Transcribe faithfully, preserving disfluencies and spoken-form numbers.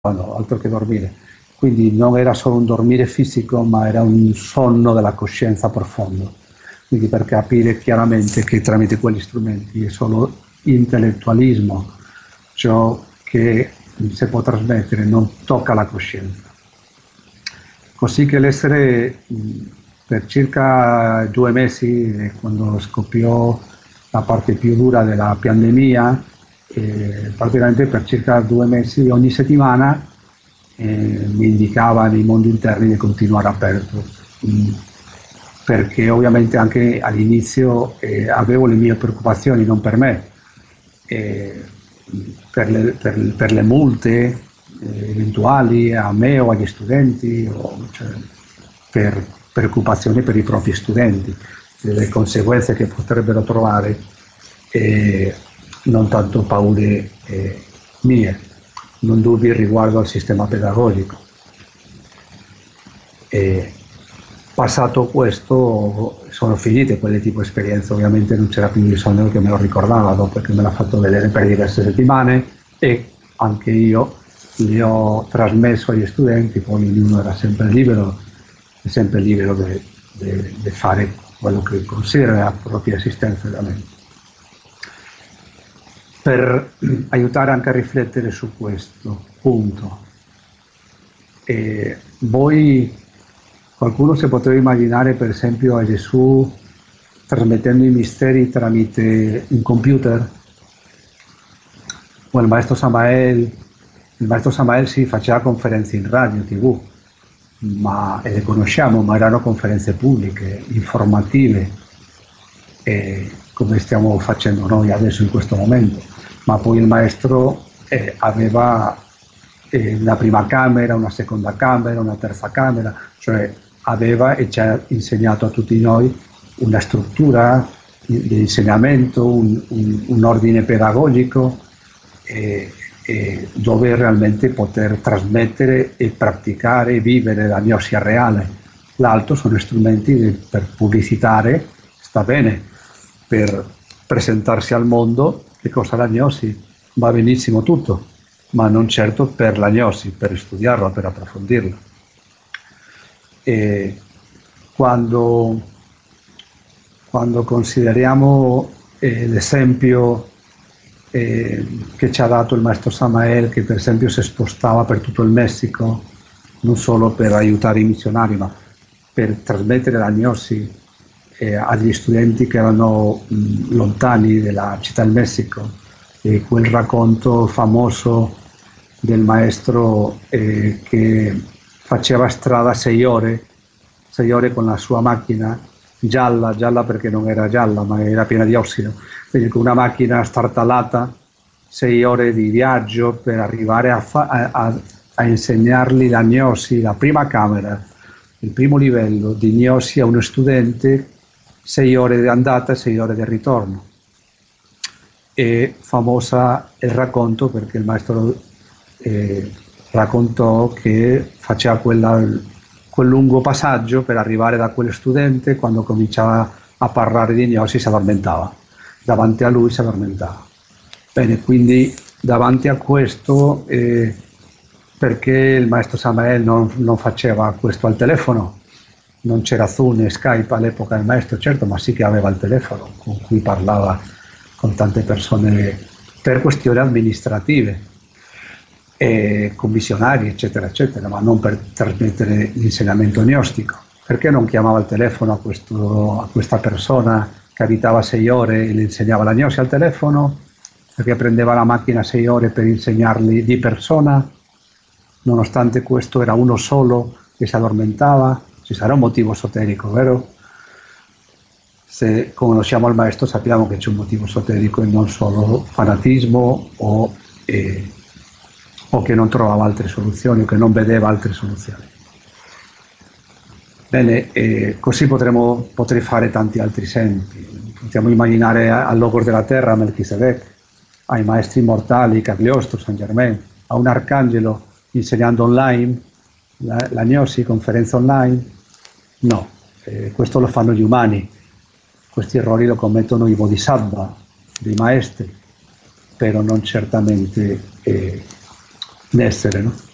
no, altro che dormire. Quindi non era solo un dormire fisico, ma era un sonno della coscienza profondo. Quindi per capire chiaramente che tramite quegli strumenti è solo intellettualismo, ciò che si può trasmettere non tocca la coscienza. Così che l'essere per circa due mesi, quando scoppiò la parte più dura della pandemia, eh, praticamente per circa due mesi ogni settimana eh, mi indicava nei mondi interni di continuare aperto, mm, perché ovviamente anche all'inizio eh, avevo le mie preoccupazioni, non per me, eh, per, le, per, per le multe eh, eventuali a me o agli studenti, o, cioè, per preoccupazioni per i propri studenti, delle conseguenze che potrebbero trovare, eh, non tanto paure eh, mie, non dubbi riguardo al sistema pedagogico. E passato questo sono finite quelle tipo di esperienze, ovviamente non c'era più bisogno che me lo ricordava dopo che me l'ha fatto vedere per diverse settimane e anche io li ho trasmesso agli studenti, poi ognuno era sempre libero, è sempre libero di fare quello che considera la propria esistenza veramente. Per aiutare anche a riflettere su questo punto, e voi, qualcuno si potrebbe immaginare per esempio a Gesù trasmettendo i misteri tramite un computer, o il maestro Samael. Il maestro Samael si faceva conferenze in radio, tv, ma, e le conosciamo, ma erano conferenze pubbliche, informative, e come stiamo facendo noi adesso in questo momento. Ma poi il maestro eh, aveva eh, una prima camera, una seconda camera, una terza camera, cioè aveva e ci ha insegnato a tutti noi una struttura di insegnamento, un, un, un ordine pedagogico, eh, eh, dove realmente poter trasmettere e praticare e vivere la gnosia reale. L'altro sono strumenti di, per pubblicitare, sta bene, per presentarsi al mondo che cosa è la gnosi, va benissimo tutto, ma non certo per la gnosi, per studiarla, per approfondirla. E quando, quando consideriamo eh, l'esempio eh, che ci ha dato il maestro Samael, che per esempio si spostava per tutto il Messico, non solo per aiutare i missionari, ma per trasmettere la gnosi eh, agli studenti che erano mh, lontani dalla città del Messico, e quel racconto famoso del maestro eh, che faceva strada sei ore, sei ore con la sua macchina gialla, gialla perché non era gialla ma era piena di ossido, quindi con una macchina startalata, sei ore di viaggio per arrivare a, fa- a, a insegnargli la gnosi, la prima camera, il primo livello di gnosi a uno studente, sei ore di andata e sei ore di ritorno. E famosa il racconto perché il maestro eh, raccontò che faceva quella, quel lungo passaggio per arrivare da quello studente, quando cominciava a parlare di gnosi si addormentava, davanti a lui si addormentava. Bene, quindi davanti a questo, eh, perché il maestro Samael non, non faceva questo al telefono? Non c'era Zoom e Skype all'epoca del maestro, certo, ma sì che aveva il telefono con cui parlava con tante persone per questioni amministrative, e con missionari, eccetera, eccetera, ma non per trasmettere l'insegnamento gnostico. Perché non chiamava al telefono a, questo, a questa persona che abitava sei ore e le insegnava la gnosi al telefono? Perché prendeva la macchina sei ore per insegnargli di persona? Nonostante questo era uno solo che si addormentava. Ci sarà un motivo esoterico, vero? Se conosciamo il maestro sappiamo che c'è un motivo esoterico e non solo fanatismo o, eh, o che non trovava altre soluzioni o che non vedeva altre soluzioni. Bene, eh, così potremo, potrei fare tanti altri esempi. Possiamo immaginare al Logos della Terra, Melchisedec, ai maestri immortali, Cagliostro, San Germain, a un arcangelo insegnando online, la, la gnosi, conferenza online. No, eh, questo lo fanno gli umani. Questi errori lo commettono i bodhisattva, dei maestri, però non certamente eh, l'essere, no?